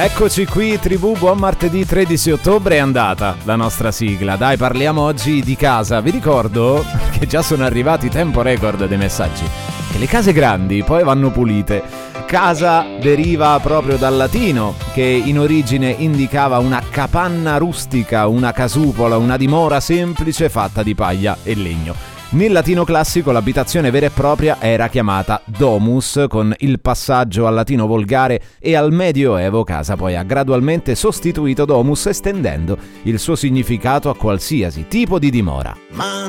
Eccoci qui, tribù, buon martedì 13 ottobre, è andata la nostra sigla. Dai, parliamo oggi di casa. Vi ricordo che già sono arrivati tempo record dei messaggi, che le case grandi poi vanno pulite. Casa deriva proprio dal latino, che in origine indicava una capanna rustica, una casupola, una dimora semplice fatta di paglia e legno. Nel latino classico l'abitazione vera e propria era chiamata domus, con il passaggio al latino volgare, e al Medioevo casa poi ha gradualmente sostituito domus, estendendo il suo significato a qualsiasi tipo di dimora.